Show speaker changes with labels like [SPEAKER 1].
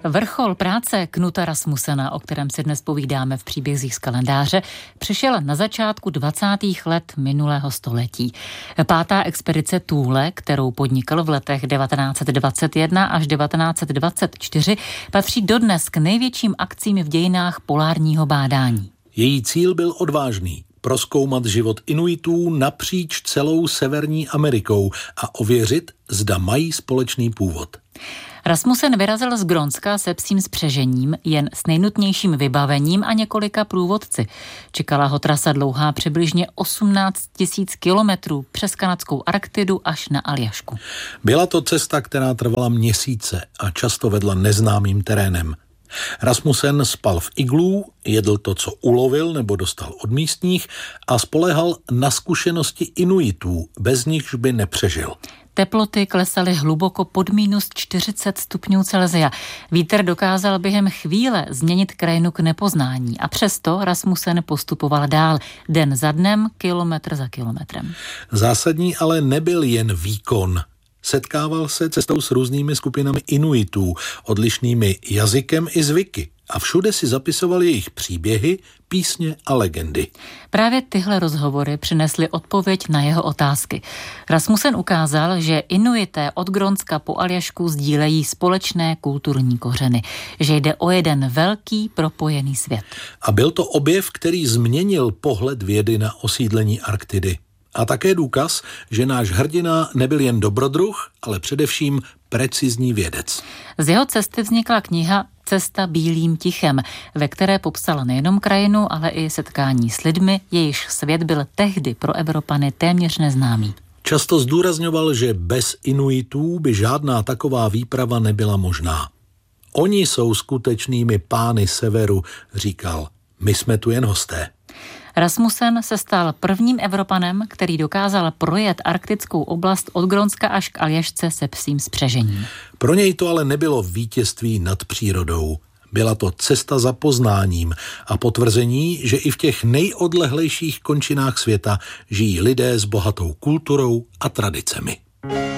[SPEAKER 1] Vrchol práce Knuta Rasmussena, o kterém si dnes povídáme v příbězích z kalendáře, přišel na začátku 20. let minulého století. 5. expedice Thule, kterou podnikl v letech 1921 až 1924, patří dodnes k největším akcím v dějinách polárního bádání.
[SPEAKER 2] Její cíl byl odvážný. Prozkoumat život Inuitů napříč celou Severní Amerikou a ověřit, zda mají společný původ.
[SPEAKER 1] Rasmussen vyrazil z Grónska se psím spřežením, jen s nejnutnějším vybavením a několika průvodci. Čekala ho trasa dlouhá přibližně 18 000 kilometrů přes kanadskou Arktidu až na Aljašku.
[SPEAKER 2] Byla to cesta, která trvala měsíce a často vedla neznámým terénem. Rasmussen spal v iglů, jedl to, co ulovil nebo dostal od místních a spoléhal na zkušenosti Inuitů, bez nichž by nepřežil.
[SPEAKER 1] Teploty klesaly hluboko pod minus 40 stupňů Celsia. Vítr dokázal během chvíle změnit krajinu k nepoznání a přesto Rasmussen postupoval dál, den za dnem, kilometr za kilometrem.
[SPEAKER 2] Zásadní ale nebyl jen výkon. Setkával se cestou s různými skupinami Inuitů, odlišnými jazykem i zvyky a všude si zapisoval jejich příběhy, písně a legendy.
[SPEAKER 1] Právě tyhle rozhovory přinesly odpověď na jeho otázky. Rasmussen ukázal, že Inuité od Grónska po Aljašku sdílejí společné kulturní kořeny, že jde o jeden velký propojený svět.
[SPEAKER 2] A byl to objev, který změnil pohled vědy na osídlení Arktidy. A také důkaz, že náš hrdina nebyl jen dobrodruh, ale především precizní vědec.
[SPEAKER 1] Z jeho cesty vznikla kniha Cesta bílým tichem, ve které popsala nejenom krajinu, ale i setkání s lidmi, jejichž svět byl tehdy pro Evropany téměř neznámý.
[SPEAKER 2] Často zdůrazňoval, že bez Inuitů by žádná taková výprava nebyla možná. Oni jsou skutečnými pány severu, říkal. My jsme tu jen hosté.
[SPEAKER 1] Rasmussen se stal prvním Evropanem, který dokázal projet arktickou oblast od Grónska až k Aljašce se psím spřežením.
[SPEAKER 2] Pro něj to ale nebylo vítězství nad přírodou. Byla to cesta za poznáním a potvrzení, že i v těch nejodlehlejších končinách světa žijí lidé s bohatou kulturou a tradicemi.